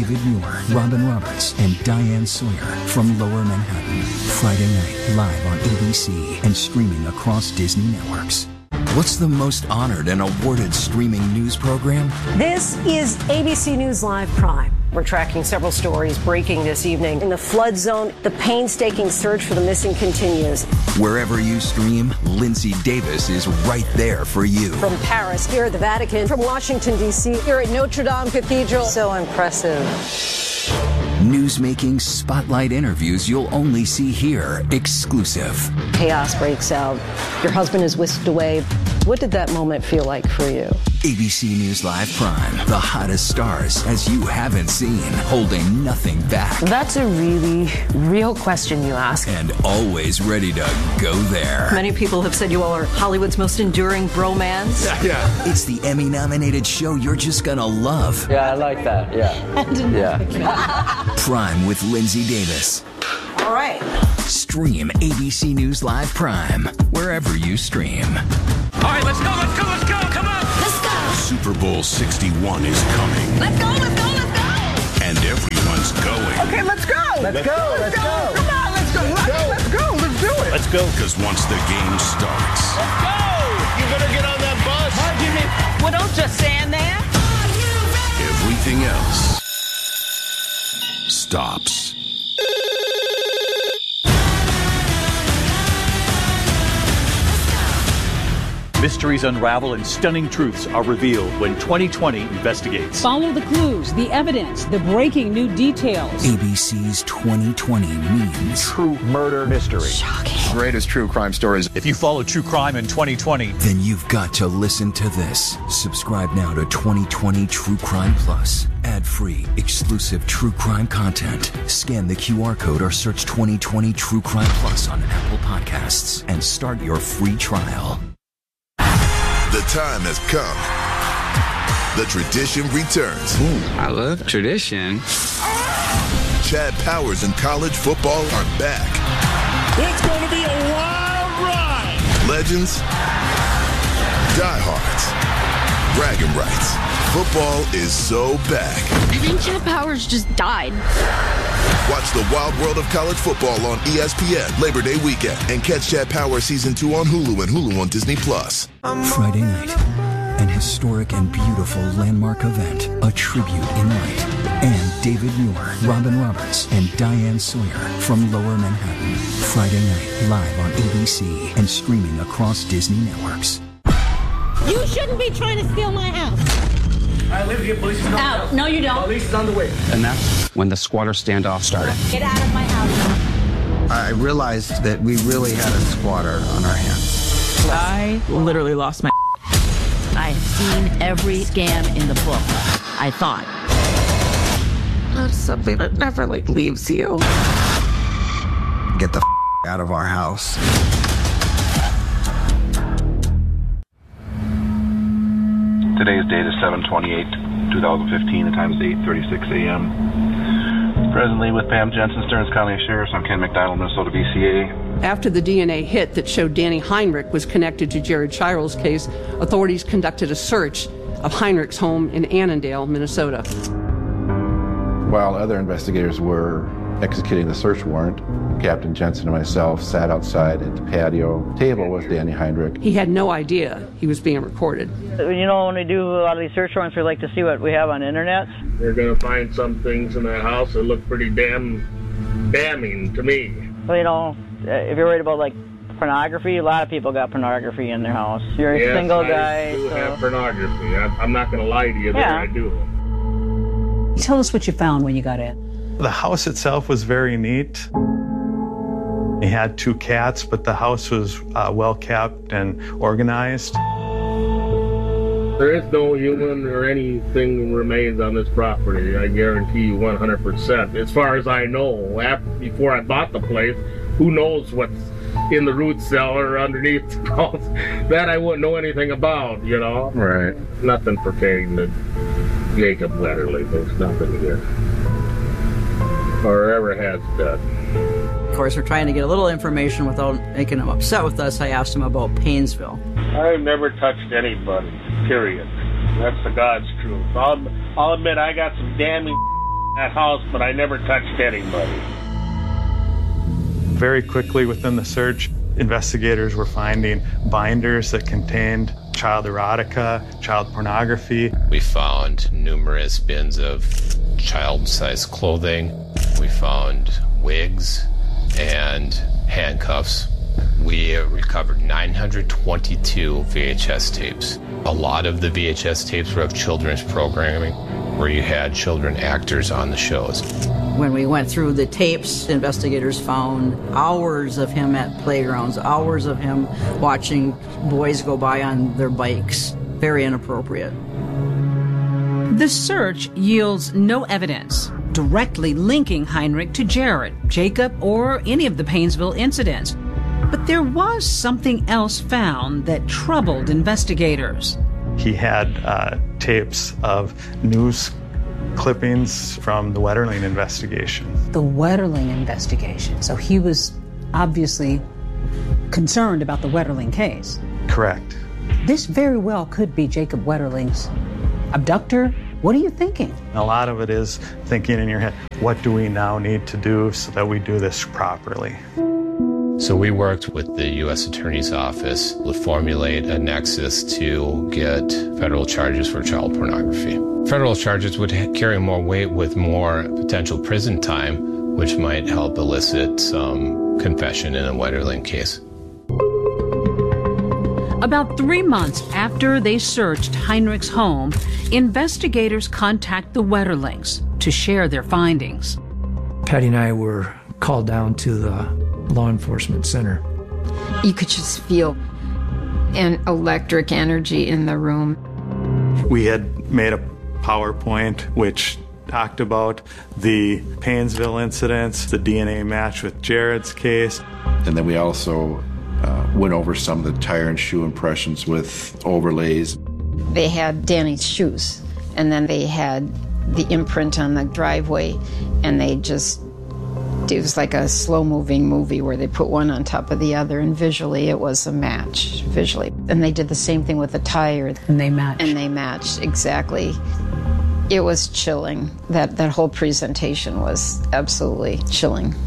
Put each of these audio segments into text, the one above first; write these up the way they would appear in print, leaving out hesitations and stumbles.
David Muir, Robin Roberts, and Diane Sawyer from Lower Manhattan. Friday night, live on ABC and streaming across Disney networks. What's the most honored and awarded streaming news program? This is ABC News Live Prime. We're tracking several stories breaking this evening. In the flood zone, the painstaking search for the missing continues. Wherever you stream, Lindsay Davis is right there for you. From Paris, here at the Vatican, from Washington, D.C., here at Notre Dame Cathedral. So impressive. Newsmaking spotlight interviews you'll only see here, exclusive. Chaos breaks out. Your husband is whisked away. What did that moment feel like for you? ABC News Live Prime, the hottest stars as you haven't seen, holding nothing back. That's a really real question you ask. And always ready to go there. Many people have said you all are Hollywood's most enduring bromance. Yeah. It's the Emmy-nominated show you're just gonna love. Yeah, I like that. Yeah. Prime with Lindsay Davis. All right. Stream ABC News Live Prime, wherever you stream. All right, let's go, come on! Let's go! Super Bowl 61 is coming. Let's go! And everyone's going. Okay, let's go! Let's go! Come on, let's go! Let's do it! Let's go. Because once the game starts... Let's go! You better get on that bus. Well, don't just stand there. Everything else stops. Mysteries unravel and stunning truths are revealed when 2020 investigates. Follow the clues, the evidence, the breaking new details. ABC's 2020 means True murder mystery. Shocking. Greatest true crime stories. If you follow true crime in 2020, then you've got to listen to this. Subscribe now to 2020 True Crime Plus. Ad-free, exclusive true crime content. Scan the QR code or search 2020 True Crime Plus on Apple Podcasts and start your free trial. The time has come. The tradition returns. Ooh, I love tradition. Chad Powers and college football are back. It's going to be a wild ride. Legends, diehards, bragging rights. Football is so back. I think Chad Powers just died. Watch the wild world of college football on ESPN Labor Day weekend and catch Chad Powers Season 2 on Hulu and Hulu on Disney+. Friday night, an historic and beautiful landmark event, a tribute in light. And David Muir, Robin Roberts, and Diane Sawyer from Lower Manhattan. Friday night, live on ABC and streaming across Disney networks. You shouldn't be trying to steal my house. I live here. Police is coming out. No, you don't. Police is on the way. And that's when the squatter standoff started. Get out of my house. I realized that we really had a squatter on our hands. I literally lost my... I've seen every scam in the book. I thought. That's something that never, leaves you. Get the out of our house. Today's date is 7/28/2015. The time is 8:36 a.m. Presently with Pam Jensen, Stearns County Sheriff's. I'm Ken McDonald, Minnesota BCA. After the DNA hit that showed Danny Heinrich was connected to Jared Chiral's case, authorities conducted a search of Heinrich's home in Annandale, Minnesota. While other investigators were executing the search warrant, Captain Jensen and myself sat outside at the patio table with Danny Heinrich. He had no idea he was being recorded. You know, when we do a lot of these search warrants, we like to see what we have on the internet. They're going to find some things in that house that look pretty damning to me. Well, you know, if you're worried about, pornography, a lot of people got pornography in their house. You're a single guy. I do have pornography. I'm not going to lie to you there, I do. Tell us what you found when you got in. The house itself was very neat. He had 2 cats, but the house was well kept and organized. There is no human or anything remains on this property, I guarantee you 100%. As far as I know, before I bought the place, who knows what's in the root cellar or underneath the house? That I wouldn't know anything about, you know? Right. Nothing pertaining to Jacob Wetterly. There's nothing here. Or ever has done. Of course, we're trying to get a little information without making him upset with us. I asked him about Paynesville. I've never touched anybody, period. That's the God's truth. I'll admit I got some damning that house, but I never touched anybody. Very quickly within the search, investigators were finding binders that contained child erotica, child pornography. We found numerous bins of child-sized clothing. We found wigs and handcuffs. We recovered 922 VHS tapes. A lot of the VHS tapes were of children's programming where you had children actors on the shows. When we went through the tapes, investigators found hours of him at playgrounds, hours of him watching boys go by on their bikes. Very inappropriate. The search yields no evidence directly linking Heinrich to Jared, Jacob, or any of the Paynesville incidents. But there was something else found that troubled investigators. He had tapes of news clippings from the Wetterling investigation. The Wetterling investigation. So he was obviously concerned about the Wetterling case. Correct. This very well could be Jacob Wetterling's abductor. What are you thinking? A lot of it is thinking in your head, what do we now need to do so that we do this properly? So we worked with the U.S. Attorney's Office to formulate a nexus to get federal charges for child pornography. Federal charges would carry more weight with more potential prison time, which might help elicit some confession in a Wetterling case. About 3 months after they searched Heinrich's home, investigators contact the Wetterlings to share their findings. Patty and I were called down to the law enforcement center. You could just feel an electric energy in the room. We had made a PowerPoint which talked about the Paynesville incidents, the DNA match with Jared's case. And then we also went over some of the tire and shoe impressions with overlays. They had Danny's shoes, and then they had the imprint on the driveway, and they just, it was like a slow-moving movie where they put one on top of the other, and visually it was a match, visually. And they did the same thing with the tire. And they matched. And they matched, exactly. It was chilling. That whole presentation was absolutely chilling.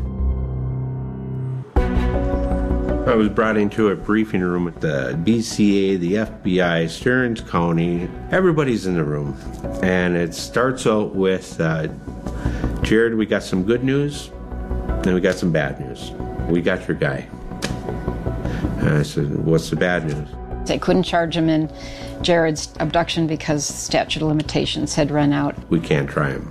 I was brought into a briefing room with the BCA, the FBI, Stearns County. Everybody's in the room. And it starts out with, Jared, we got some good news, and we got some bad news. We got your guy. And I said, what's the bad news? They couldn't charge him in Jared's abduction because statute of limitations had run out. We can't try him.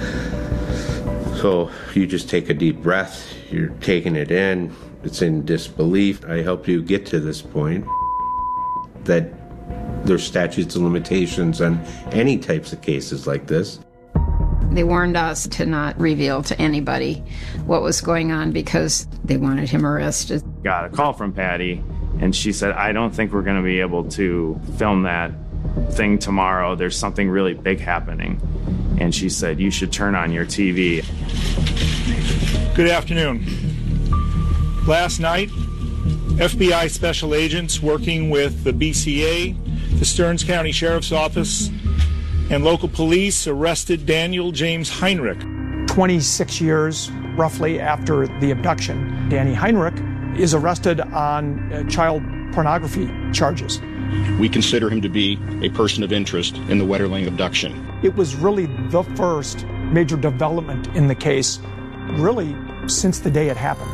So you just take a deep breath. You're taking it in. It's in disbelief. I helped you get to this point that there's statutes of limitations on any types of cases like this. They warned us to not reveal to anybody what was going on because they wanted him arrested. Got a call from Patty, and she said, I don't think we're going to be able to film that thing tomorrow. There's something really big happening. And she said, you should turn on your TV. Good afternoon. Last night, FBI special agents working with the BCA, the Stearns County Sheriff's Office, and local police arrested Daniel James Heinrich. 26 years, roughly, after the abduction, Danny Heinrich is arrested on child pornography charges. We consider him to be a person of interest in the Wetterling abduction. It was really the first major development in the case, really, since the day it happened.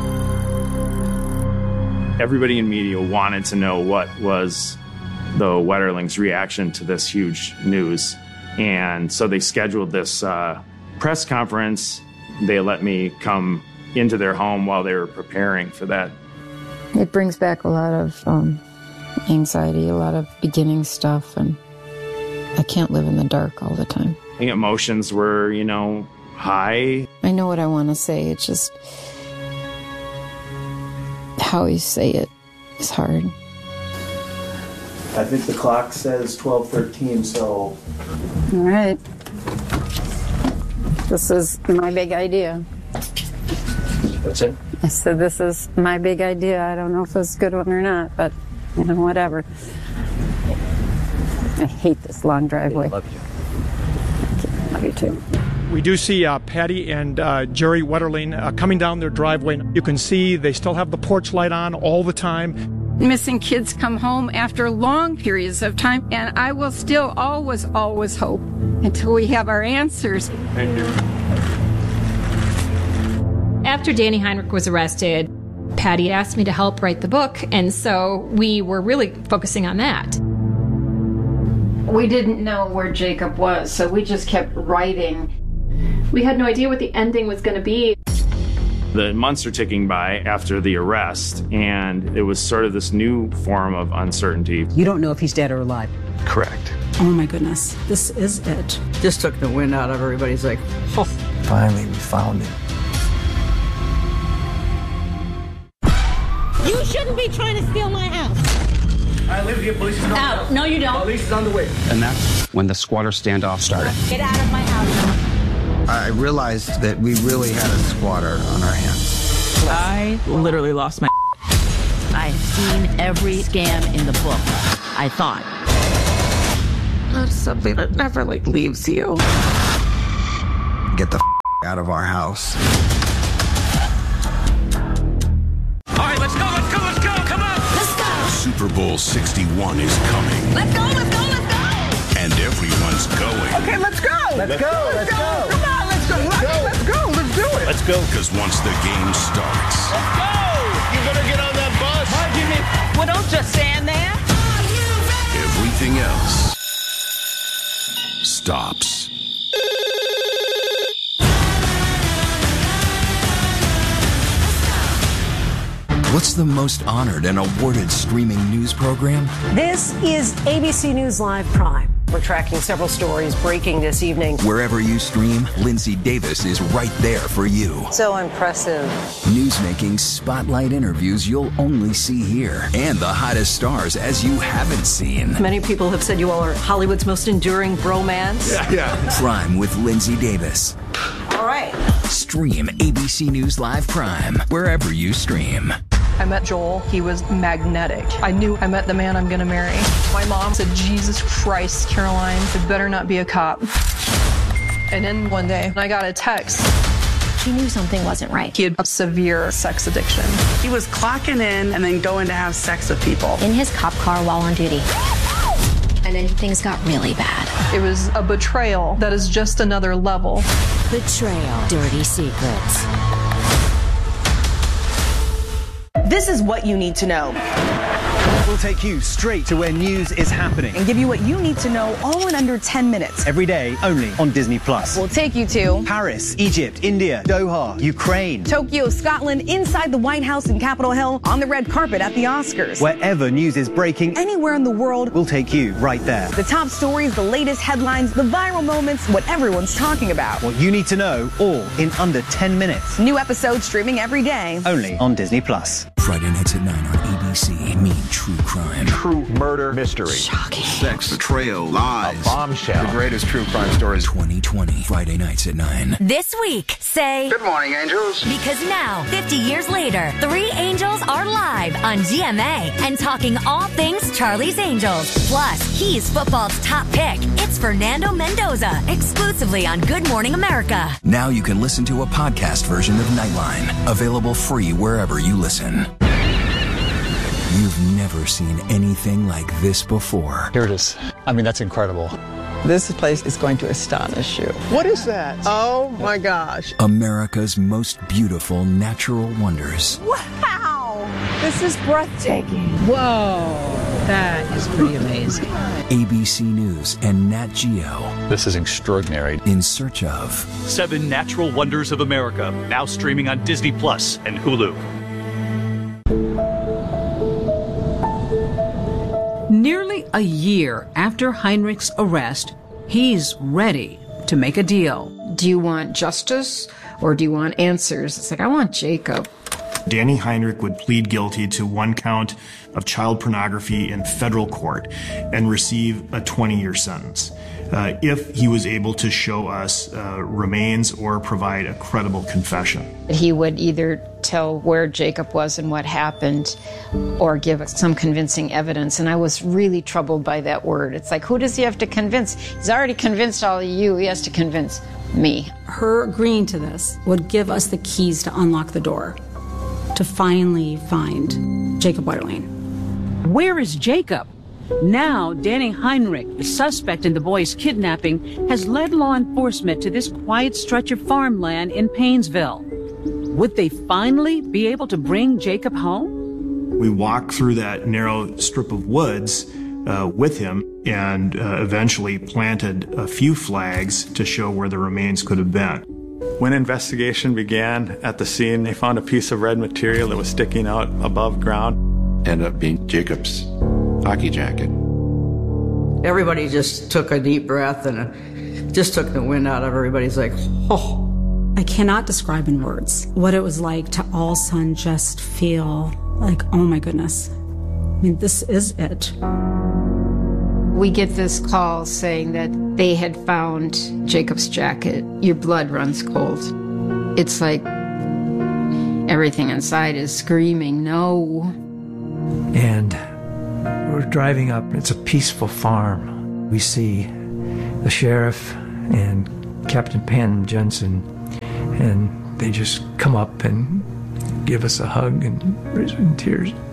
Everybody in media wanted to know what was the Wetterlings' reaction to this huge news. And so they scheduled this press conference. They let me come into their home while they were preparing for that. It brings back a lot of anxiety, a lot of beginning stuff, and I can't live in the dark all the time. I think emotions were, high. I know what I want to say. It's just how you say it is hard. I think the clock says 12:13, so... All right. This is my big idea. That's it? I said, this is my big idea. I don't know if it's a good one or not, but whatever. I hate this long driveway. I love you. Love you too. We do see Patty and Jerry Wetterling coming down their driveway. You can see they still have the porch light on all the time. Missing kids come home after long periods of time, and I will still always hope until we have our answers. Thank you. After Danny Heinrich was arrested, Patty asked me to help write the book, and so we were really focusing on that. We didn't know where Jacob was, so we just kept writing. We had no idea what the ending was going to be. The months are ticking by after the arrest, and it was sort of this new form of uncertainty. You don't know if he's dead or alive. Correct. Oh my goodness, this is it. Just took the wind out of everybody's like, oh. Finally, we found him. You shouldn't be trying to steal my house. I live here. Police is on the way. Out. No, you don't. Police is on the way. And that's when the squatter standoff started. Get out of my house. I realized that we really had a squatter on our hands. I literally lost my... I have seen every scam in the book, I thought. That's something that never, leaves you. Get the out of our house. All right, let's go, come on! Let's go! Super Bowl 61 is coming. Let's go! And everyone's going. Okay, let's go! Let's go! Come on, let's go! Let's go! Let's do it! Let's go. Because once the game starts... Let's go! You better get on that bus! Well, don't just stand there. Everything else stops. What's the most honored and awarded streaming news program? This is ABC News Live Prime. We're tracking several stories breaking this evening. Wherever you stream, Lindsay Davis is right there for you. So impressive. Newsmaking spotlight interviews you'll only see here, and the hottest stars as you haven't seen. Many people have said you all are Hollywood's most enduring bromance. Yeah. Prime with Lindsay Davis. All right. Stream ABC News Live Prime wherever you stream. I met Joel. He was magnetic. I knew I met the man I'm going to marry. My mom said, Jesus Christ, Caroline, it better not be a cop. And then one day, I got a text. She knew something wasn't right. He had a severe sex addiction. He was clocking in and then going to have sex with people. In his cop car while on duty. And then things got really bad. It was a betrayal that is just another level. Betrayal. Dirty secrets. This is what you need to know. We'll take you straight to where news is happening and give you what you need to know all in under 10 minutes. Every day, only on Disney+. We'll take you to Paris, Egypt, India, Doha, Ukraine, Tokyo, Scotland, inside the White House and Capitol Hill, on the red carpet at the Oscars. Wherever news is breaking, anywhere in the world, we'll take you right there. The top stories, the latest headlines, the viral moments, what everyone's talking about. What you need to know, all in under 10 minutes. New episodes streaming every day. Only on Disney+. Friday nights at 9 on ABC. Mean true crime. True murder mystery. Shocking. Sex, betrayal, lies. A bombshell. The greatest true crime stories. 2020. Friday nights at 9. This week, say... Good morning, angels. Because now, 50 years later, 3 angels are live on GMA and talking all things Charlie's Angels. Plus, he's football's top pick. It's Fernando Mendoza, exclusively on Good Morning America. Now you can listen to a podcast version of Nightline. Available free wherever you listen. You've never seen anything like this before. Here it is. I mean, that's incredible. This place is going to astonish you. What is that? Oh my gosh. America's most beautiful natural wonders. Wow! This is breathtaking. Whoa, that is pretty amazing. ABC News and Nat Geo. This is extraordinary. In search of 7 Natural Wonders of America, now streaming on Disney Plus and Hulu. Nearly a year after Heinrich's arrest, he's ready to make a deal. Do you want justice or do you want answers? It's like, I want Jacob. Danny Heinrich would plead guilty to 1 count of child pornography in federal court and receive a 20-year sentence if he was able to show us remains or provide a credible confession. He would either tell where Jacob was and what happened or give us some convincing evidence. And I was really troubled by that word. It's like, who does he have to convince? He's already convinced all of you. He has to convince me. Her agreeing to this would give us the keys to unlock the door to finally find Jacob Wetterling. Where is Jacob? Now, Danny Heinrich, the suspect in the boy's kidnapping, has led law enforcement to this quiet stretch of farmland in Paynesville. Would they finally be able to bring Jacob home? We walked through that narrow strip of woods with him and eventually planted a few flags to show where the remains could have been. When investigation began at the scene, they found a piece of red material that was sticking out above ground. Ended up being Jacob's hockey jacket. Everybody just took a deep breath and it just took the wind out of everybody's like, oh. I cannot describe in words what it was like to all of a sudden just feel like, oh my goodness, I mean, this is it. We get this call saying that they had found Jacob's jacket. Your blood runs cold. It's like everything inside is screaming, no. And we're driving up. It's a peaceful farm. We see the sheriff and Captain Pam Jensen, and they just come up and give us a hug and in tears.